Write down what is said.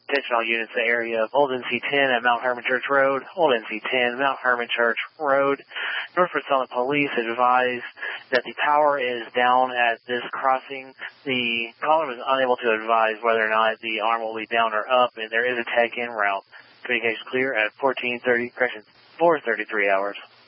Attention all units in the area of Old NC-10 at Mount Hermon Church Road. Old NC-10, Mount Hermon Church Road. Norfolk Southern Police advised that the power is down at this crossing. The caller was unable to advise whether or not the arm will be down or up, and there is a tech en route. Communication clear at 4:33 hours.